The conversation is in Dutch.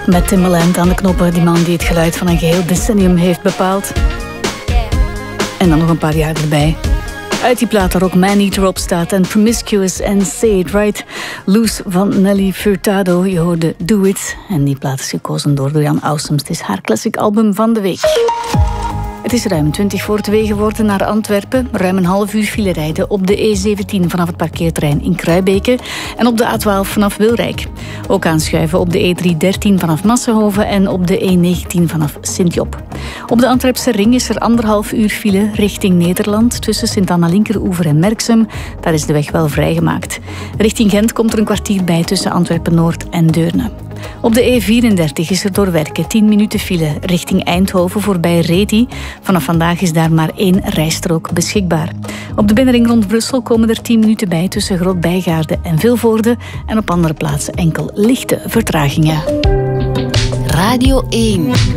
Met Timbaland aan de knoppen, die man die het geluid van een geheel decennium heeft bepaald. En dan nog een paar jaar erbij. Uit die plaat waar ook Man Eater op staat en Promiscuous en Say It Right. Loose van Nelly Furtado, je hoorde Do It. En die plaat is gekozen door Dorian Ausums. Het is haar classic album van de week. Het is ruim 2:20 geworden naar Antwerpen. Ruim een half uur file rijden op de E17 vanaf het parkeerterrein in Kruibeke en op de A12 vanaf Wilrijk. Ook aanschuiven op de E313 vanaf Massenhoven en op de E19 vanaf Sint-Job. Op de Antwerpse ring is er 1,5 uur file richting Nederland tussen Sint-Anna-Linkeroever en Merksem. Daar is de weg wel vrijgemaakt. Richting Gent komt er een kwartier bij tussen Antwerpen-Noord en Deurne. Op de E34 is er door werken 10 minuten file richting Eindhoven voorbij Reti. Vanaf vandaag is daar maar 1 rijstrook beschikbaar. Op de binnenring rond Brussel komen er 10 minuten bij tussen Groot-Bijgaarde en Vilvoorde. En op andere plaatsen enkel lichte vertragingen. Radio 1.